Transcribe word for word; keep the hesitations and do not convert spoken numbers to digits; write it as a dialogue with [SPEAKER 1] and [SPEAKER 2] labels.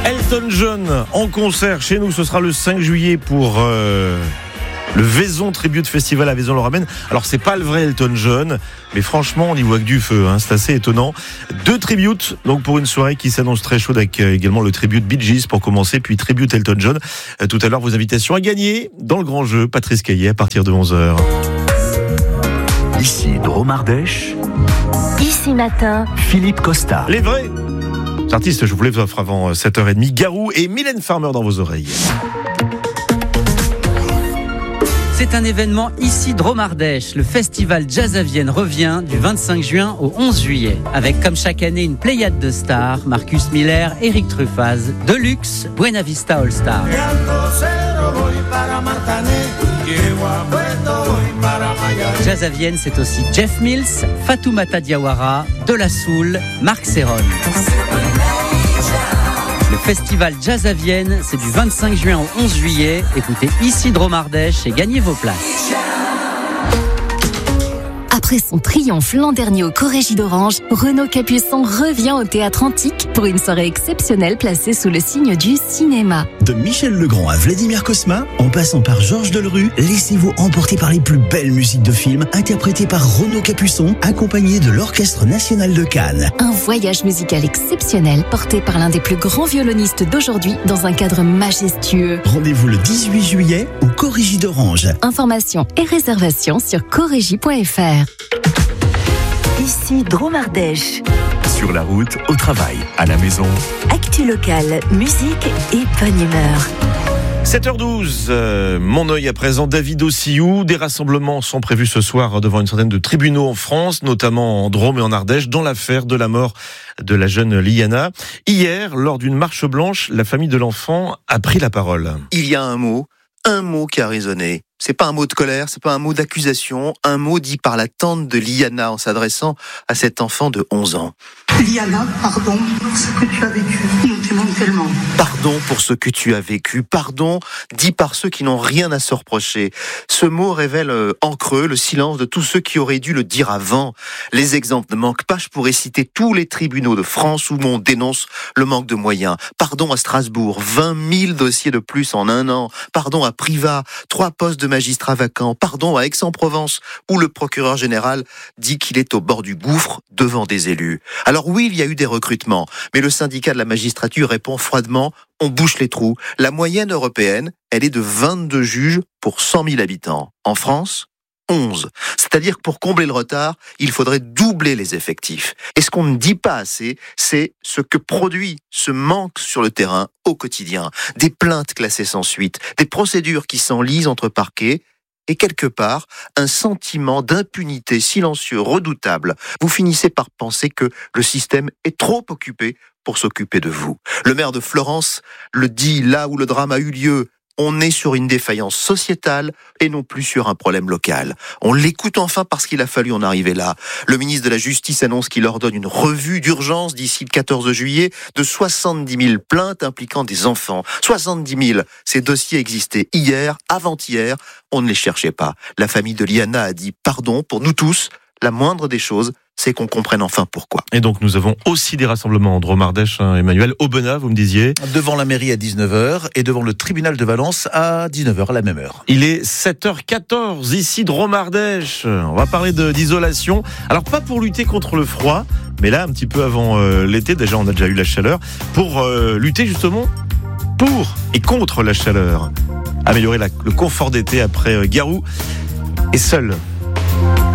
[SPEAKER 1] Elton John en concert chez nous, ce sera le cinq juillet pour euh, le Vaison Tribute Festival à Vaison-le-Ramène. Alors c'est pas le vrai Elton John, mais franchement on y voit que du feu, hein, c'est assez étonnant. Deux tributes, donc pour une soirée qui s'annonce très chaude avec euh, également le tribute Bee Gees pour commencer, puis tribute Elton John. Euh, tout à l'heure vos invitations à gagner dans le grand jeu, Patrice Caillet à partir de onze heures.
[SPEAKER 2] Ici Drôme Ardèche.
[SPEAKER 3] Ici matin,
[SPEAKER 2] Philippe Costa.
[SPEAKER 1] Les vrais artistes, je vous les offre avant sept heures trente. Garou et Mylène Farmer dans vos oreilles.
[SPEAKER 4] C'est un événement ici Drôme Ardèche. Le festival Jazz à Vienne revient du vingt-cinq juin au onze juillet. Avec comme chaque année une pléiade de stars, Marcus Miller, Eric Truffaz, Deluxe, Buena Vista All Star. Jazz à Vienne, c'est aussi Jeff Mills, Fatoumata Diawara, De La Soul, Marc Serron. Le festival Jazz à Vienne, c'est du vingt-cinq juin au onze juillet. Écoutez ici Drôme Ardèche et gagnez vos places.
[SPEAKER 3] après son triomphe l'an dernier au Corégie d'Orange, Renaud Capuçon revient au Théâtre Antique pour une soirée exceptionnelle placée sous le signe du cinéma.
[SPEAKER 5] De Michel Legrand à Vladimir Cosma, en passant par Georges Delerue, laissez-vous emporter par les plus belles musiques de films interprétées par Renaud Capuçon, accompagné de l'Orchestre National de Cannes.
[SPEAKER 3] Un voyage musical exceptionnel porté par l'un des plus grands violonistes d'aujourd'hui dans un cadre majestueux.
[SPEAKER 5] Rendez-vous le dix-huit juillet au Corégie d'Orange.
[SPEAKER 3] Informations et réservations sur corégie point f r.
[SPEAKER 6] Ici Drôme Ardèche.
[SPEAKER 2] Sur la route, au travail, à la maison.
[SPEAKER 6] Actu locale, musique et bonne humeur.
[SPEAKER 1] sept heures douze, euh, mon œil à présent, David Ossillou. Des rassemblements sont prévus ce soir devant une centaine de tribunaux en France, notamment en Drôme et en Ardèche, dans l'affaire de la mort de la jeune Liana. Hier, lors d'une marche blanche, la famille de l'enfant a pris la parole.
[SPEAKER 7] Il y a un mot, un mot qui a résonné. C'est pas un mot de colère, c'est pas un mot d'accusation, un mot dit par la tante de Liana en s'adressant à cet enfant de onze ans.
[SPEAKER 8] Liana, pardon pour ce que tu as vécu. Nous t'aimons tellement.
[SPEAKER 7] Pardon pour ce que tu as vécu. Pardon dit par ceux qui n'ont rien à se reprocher. Ce mot révèle euh, en creux le silence de tous ceux qui auraient dû le dire avant. Les exemples ne manquent pas. Je pourrais citer tous les tribunaux de France où on dénonce le manque de moyens. Pardon à Strasbourg, vingt mille dossiers de plus en un an. Pardon à Privas, trois postes de magistrats vacants. Pardon à Aix-en-Provence, où le procureur général dit qu'il est au bord du gouffre devant des élus. Alors oui, il y a eu des recrutements, mais le syndicat de la magistrature répond froidement, on bouche les trous. La moyenne européenne, elle est de vingt-deux juges pour cent mille habitants. En France, onze. C'est-à-dire que pour combler le retard, il faudrait doubler les effectifs. Et ce qu'on ne dit pas assez, c'est ce que produit ce manque sur le terrain au quotidien. Des plaintes classées sans suite, des procédures qui s'enlisent entre parquets, et quelque part, un sentiment d'impunité silencieux, redoutable. Vous finissez par penser que le système est trop occupé pour s'occuper de vous. Le maire de Florence le dit là où le drame a eu lieu. On est sur une défaillance sociétale et non plus sur un problème local. On l'écoute enfin parce qu'il a fallu en arriver là. Le ministre de la Justice annonce qu'il ordonne une revue d'urgence d'ici le quatorze juillet de soixante-dix mille plaintes impliquant des enfants. soixante-dix mille. Ces dossiers existaient hier, avant-hier. On ne les cherchait pas. La famille de Liana a dit pardon pour nous tous. La moindre des choses, c'est qu'on comprenne enfin pourquoi.
[SPEAKER 1] Et donc nous avons aussi des rassemblements en Drôme Ardèche, hein, Emmanuel. Aubenas, vous me disiez.
[SPEAKER 9] Devant la mairie à dix-neuf heures et devant le tribunal de Valence à dix-neuf heures, à la même heure.
[SPEAKER 1] Il est sept heures quatorze, ici Drôme Ardèche. On va parler de, d'isolation. Alors pas pour lutter contre le froid, mais là un petit peu avant euh, l'été, déjà on a déjà eu la chaleur, pour euh, lutter justement pour et contre la chaleur. Améliorer la, le confort d'été après euh, Garou et Seul.